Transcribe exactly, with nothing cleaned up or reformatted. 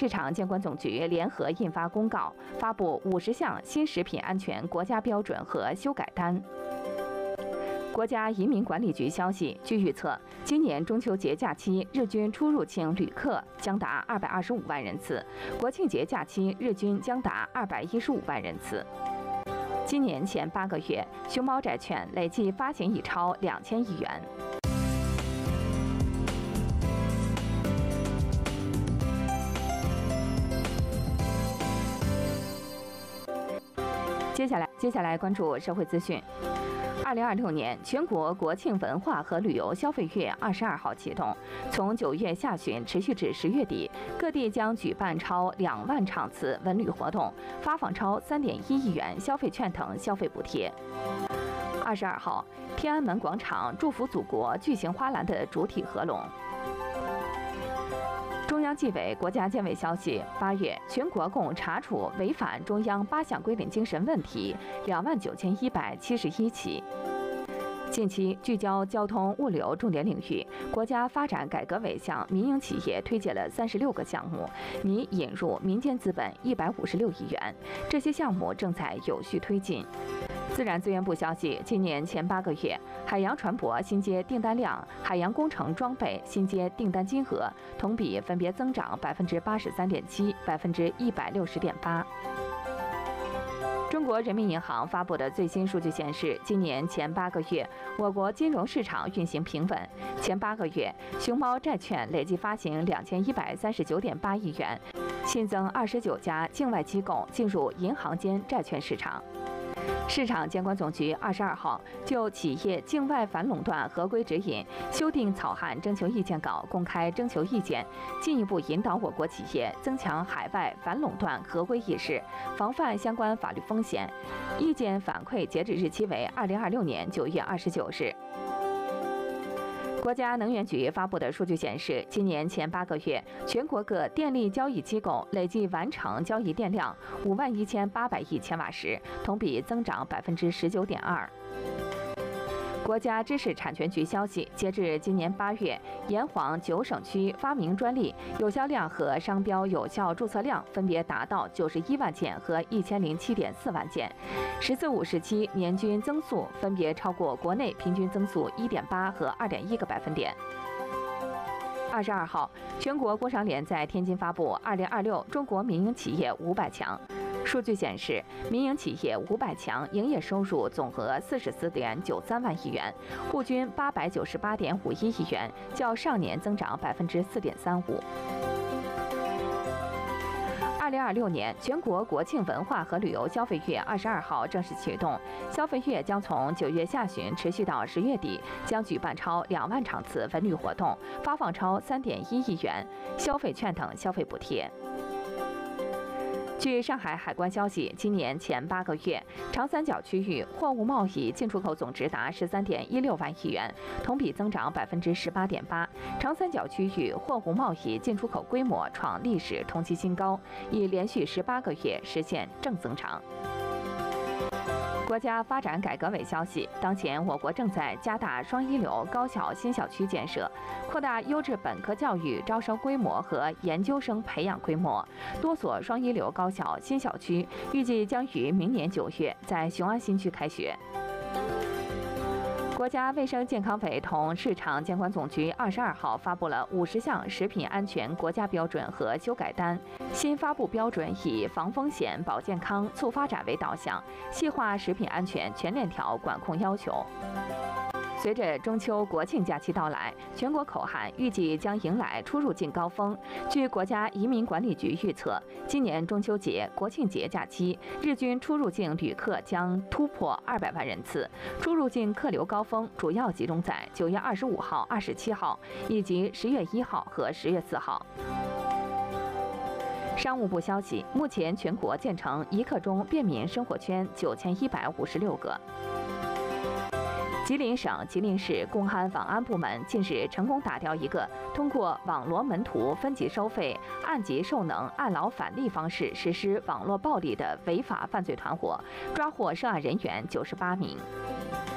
市场监管总局联合印发公告，发布五十项新食品安全国家标准和修改单。国家移民管理局消息，据预测，今年中秋节假期日均出入境旅客将达二百二十五万人次，国庆节假期日均将达二百一十五万人次。今年前八个月，熊猫债券累计发行已超两千亿元。接下来，接下来关注社会资讯。二零二六年全国国庆文化和旅游消费月二十二号启动，从九月下旬持续至十月底，各地将举办超两万场次文旅活动，发放超三点一亿元消费券等消费补贴。二十二号，天安门广场祝福祖国巨型花篮的主体合拢。中央纪委国家监委消息，八月全国共查处违反中央八项规定精神问题两万九千一百七十一起。近期聚焦交通物流重点领域，国家发展改革委向民营企业推介了三十六个项目，拟引入民间资本一百五十六亿元，这些项目正在有序推进。自然资源部消息，今年前八个月，海洋船舶新接订单量、海洋工程装备新接订单金额同比分别增长百分之八十三点七、百分之一百六十点八。中国人民银行发布的最新数据显示，今年前八个月，我国金融市场运行平稳。前八个月，熊猫债券累计发行两千一百三十九点八亿元，新增二十九家境外机构进入银行间债券市场。市场监管总局二十二号就企业境外反垄断合规指引修订草案征求意见稿公开征求意见，进一步引导我国企业增强海外反垄断合规意识，防范相关法律风险。意见反馈截止日期为二零二六年九月二十九日。国家能源局发布的数据显示，今年前八个月，全国各电力交易机构累计完成交易电量五万一千八百亿千瓦时，同比增长百分之十九点二。国家知识产权局消息，截至今年八月，沿黄九省区发明专利有效量和商标有效注册量分别达到九十一万件和一千零七点四万件，十四五时期年均增速分别超过国内平均增速一点八和二点一个百分点。二十二号，全国工商联在天津发布二零二六中国民营企业五百强。数据显示，民营企业五百强营业收入总额四十四点九三万亿元，户均八百九十八点五一亿元，较上年增长百分之四点三五。二零二六年全国国庆文化和旅游消费月二十二号正式启动，消费月将从九月下旬持续到十月底，将举办超两万场次文旅活动，发放超三点一亿元消费券等消费补贴。据上海海关消息，今年前八个月，长三角区域货物贸易进出口总值达十三点一六万亿元，同比增长百分之十八点八。长三角区域货物贸易进出口规模创历史同期新高，已连续十八个月实现正增长。国家发展改革委消息，当前我国正在加大双一流高校新校区建设，扩大优质本科教育招生规模和研究生培养规模。多所双一流高校新校区预计将于明年九月在雄安新区开学。国家卫生健康委同市场监管总局二十二号发布了五十项食品安全国家标准和修改单。新发布标准以防风险、保健康、促发展为导向，细化食品安全全链条管控要求。随着中秋国庆假期到来，全国口岸预计将迎来出入境高峰。据国家移民管理局预测，今年中秋节、国庆节假期日均出入境旅客将突破二百万人次。出入境客流高峰主要集中在九月二十五号、二十七号以及十月一号和十月四号。商务部消息，目前全国建成一刻钟便民生活圈九千一百五十六个。吉林省吉林市公安网安部门近日成功打掉一个通过网络门徒分级收费、按级授能、按劳返利方式实施网络暴力的违法犯罪团伙，抓获涉案人员九十八名。